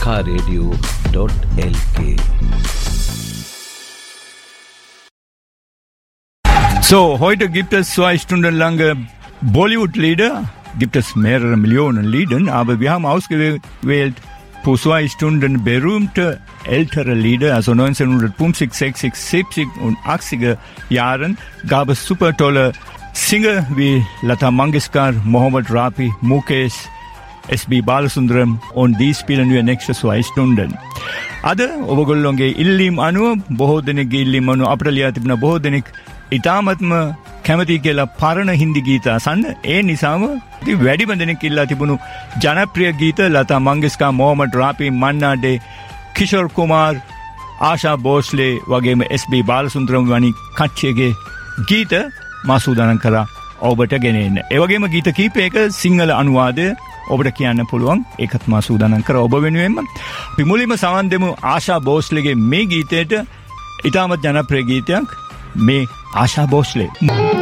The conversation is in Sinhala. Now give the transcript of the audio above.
lakaradio.lk. So, heute gibt es 2 Stunden lange Bollywood-Lieder. Gibt es mehrere Millionen Lieder, aber wir haben ausgewählt pro 2 Stunden berühmte ältere Lieder, also 1950, 60, 70 und 80er Jahren gab es super tolle Singer wie Lata Mangeshkar, Mohammed Rafi, Mukesh, S.B. Balasundaram und die spielen wir nächste 2 Stunden. Ada ඔබගොල්ලොන්ගේ ඉල්ලීම් අනුව බොහෝ දෙනෙක්ගේ ඉල්ලීම් අනුව අපිට ලියා තිබුණ බොහෝ දෙනෙක් ඉතාමත්ම කැමති කියලා පරණ හින්දි ගීත අසන්න. ඒ නිසාම වැඩිම දෙනෙක් ඉල්ලා තිබුණු ජනප්‍රිය ගීත ලතා මංගেশකර්, මොහමඩ් රාෆි, මන්නා ඩේ, කිෂෝර් කුමාර්, ආශා භෝස්ලේ වගේම එස්.බී. බාලසුන්දරම් වැනි කච්චියගේ ගීත මා සූදානම් කරා ඔබට ගෙනෙන්න. ඒ වගේම ගීත කීපයක සිංහල අනුවාදය ඔබට කියන්න පුළුවන්. ඒකත් මා සූදානම් කරා ඔබ වෙනුවෙන්ම. අපි මුලින්ම සවන් දෙමු ආශා භෝස්ලේගේ මේ ගීතයට. ඉතාමත් ජනප්‍රිය ගීතයක් මේ ආශා භෝස්ලේ.